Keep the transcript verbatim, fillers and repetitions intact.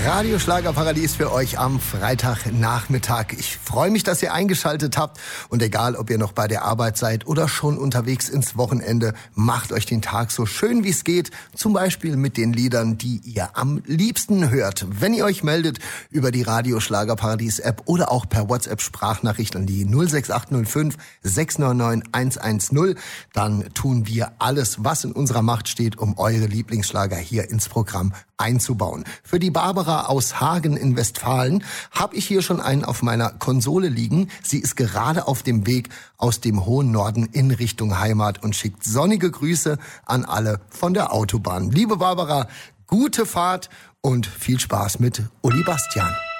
Radio Schlagerparadies für euch am Freitagnachmittag. Ich freue mich, dass ihr eingeschaltet habt. Und egal, ob ihr noch bei der Arbeit seid oder schon unterwegs ins Wochenende, macht euch den Tag so schön wie es geht. Zum Beispiel mit den Liedern, die ihr am liebsten hört. Wenn ihr euch meldet über die Radio Schlagerparadies App oder auch per WhatsApp-Sprachnachricht an die null sechs acht null fünf sechs neun neun eins eins null, dann tun wir alles, was in unserer Macht steht, um eure Lieblingsschlager hier ins Programm einzubauen. Für die Barbara aus Hagen in Westfalen habe ich hier schon einen auf meiner Konsole liegen. Sie ist gerade auf dem Weg aus dem hohen Norden in Richtung Heimat und schickt sonnige Grüße an alle von der Autobahn. Liebe Barbara, gute Fahrt und viel Spaß mit Uli Bastian.